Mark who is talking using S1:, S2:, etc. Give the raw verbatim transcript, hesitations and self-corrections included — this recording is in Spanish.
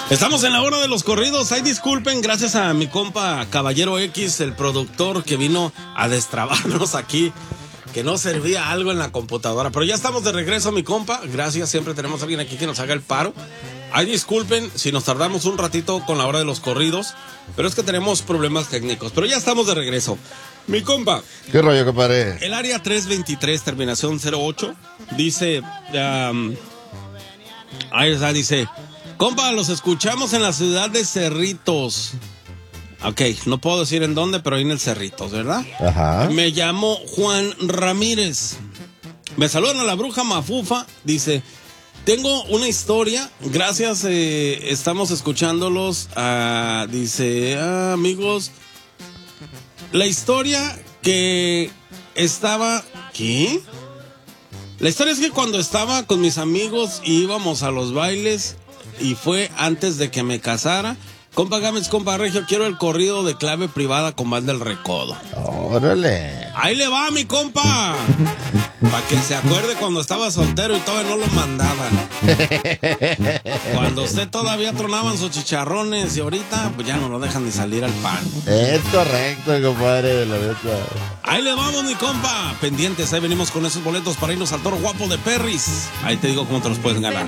S1: Estamos en la hora de los corridos. Ay, disculpen, gracias a mi compa Caballero X, el productor que vino a destrabarnos aquí, que no servía algo en la computadora. Pero ya estamos de regreso, mi compa. Gracias, siempre tenemos a alguien aquí que nos haga el paro. Ay, disculpen si nos tardamos un ratito con la hora de los corridos, pero es que tenemos problemas técnicos. Pero ya estamos de regreso. Mi compa.
S2: ¿Qué rollo, compadre?
S1: El área tres veintitrés, terminación cero ocho, dice... Um, ahí está, dice... Compa, los escuchamos en la ciudad de Cerritos. Ok, no puedo decir en dónde, pero ahí en el Cerritos, ¿verdad?
S2: Ajá.
S1: Me llamo Juan Ramírez. Me saludan a la bruja Mafufa. Dice, tengo una historia. Gracias, eh, estamos escuchándolos. Ah, dice, ah, amigos, la historia que estaba... ¿Qué? La historia es que cuando estaba con mis amigos y íbamos a los bailes... Y fue antes de que me casara. Compa Gámez, compa Regio, quiero el corrido de Clave Privada con Más del Recodo.
S2: Órale.
S1: Ahí le va, mi compa. Para que se acuerde cuando estaba soltero y todavía no lo mandaban. Cuando usted todavía tronaban sus chicharrones y ahorita pues ya no lo dejan ni salir al pan.
S2: Es correcto, compadre, la neta.
S1: Ahí le vamos, mi compa. Pendientes, ahí venimos con esos boletos para irnos al Toro Guapo de Perris. Ahí te digo cómo te los puedes ganar.